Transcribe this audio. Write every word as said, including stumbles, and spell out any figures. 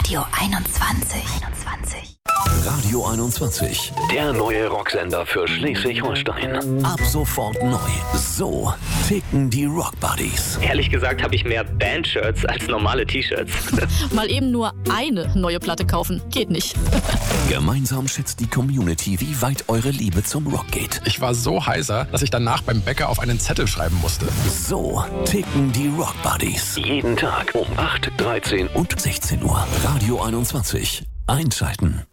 Radio einundzwanzig. einundzwanzig. Radio einundzwanzig, der neue Rocksender für Schleswig-Holstein. Ab sofort neu. So ticken die Rock Buddies. Ehrlich gesagt habe ich mehr Band-Shirts als normale T-Shirts. Mal eben nur eine neue Platte kaufen. Geht nicht. Gemeinsam schätzt die Community, wie weit eure Liebe zum Rock geht. Ich war so heiser, dass ich danach beim Bäcker auf einen Zettel schreiben musste. So ticken die Rock Buddies. Jeden Tag um acht, dreizehn und sechzehn Uhr. Radio einundzwanzig. Einschalten.